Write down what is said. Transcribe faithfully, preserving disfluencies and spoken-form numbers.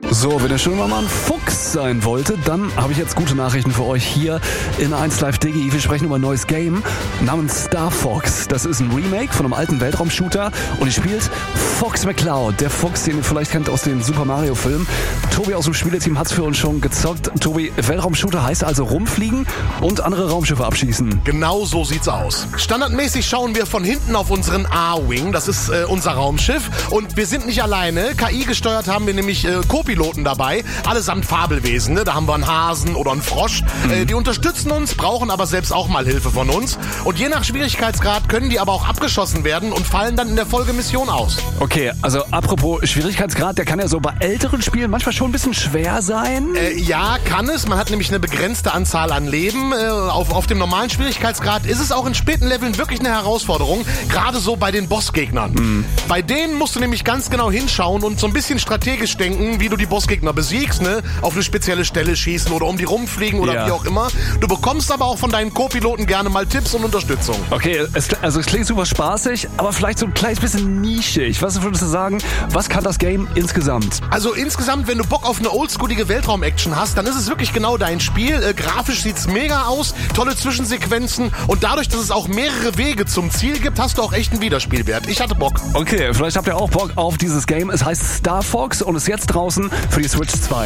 So, wenn ihr schon mal ein Fuchs sein wolltet, dann habe ich jetzt gute Nachrichten für euch hier in eins Live Digi. Wir sprechen über ein neues Game namens Star Fox. Das ist ein Remake von einem alten Weltraumshooter und ihr spielt Fox McCloud, der Fuchs, den ihr vielleicht kennt aus den Super Mario Filmen. Tobi aus dem Spieleteam hat's für uns schon gezockt. Tobi, Weltraumshooter heißt also rumfliegen und andere Raumschiffe abschießen. Genau so sieht's aus. Standardmäßig schauen wir von hinten auf unseren A-Wing, das ist äh, unser Raumschiff, und wir sind nicht alleine. K I gesteuert haben wir nämlich äh, Co-Piloten dabei, allesamt Fabelwesen. Ne? Da haben wir einen Hasen oder einen Frosch. Mhm. Äh, die unterstützen uns, brauchen aber selbst auch mal Hilfe von uns. Und je nach Schwierigkeitsgrad können die aber auch abgeschossen werden und fallen dann in der Folgemission aus. Okay, also apropos Schwierigkeitsgrad, der kann ja so bei älteren Spielen manchmal schon ein bisschen schwer sein. Äh, ja, kann es. Man hat nämlich eine begrenzte Anzahl an Leben. Äh, auf, auf dem normalen Schwierigkeitsgrad ist es auch in späten Leveln wirklich eine Herausforderung. Gerade so bei den Bossgegnern. Mhm. Bei denen musst du nämlich ganz genau hinschauen und so ein bisschen strategisch denken, wie du die Bossgegner besiegst, ne? Auf eine spezielle Stelle schießen oder um die rumfliegen oder ja. wie auch immer. Du bekommst aber auch von deinen Co-Piloten gerne mal Tipps und Unterstützung. Okay, es, also es klingt super spaßig, aber vielleicht so ein kleines bisschen nischig. Was würdest du sagen, was kann das Game insgesamt? Also insgesamt, wenn du Bock auf eine oldschoolige Weltraum-Action hast, dann ist es wirklich genau dein Spiel. Äh, grafisch sieht's mega aus, tolle Zwischensequenzen und dadurch, dass es auch mehrere Wege zum Ziel gibt, hast du auch echt einen Wiederspielwert. Ich hatte Bock. Okay, vielleicht habt ihr auch Bock auf dieses Game. Es heißt Star Fox und ist jetzt draußen für die Switch zwei.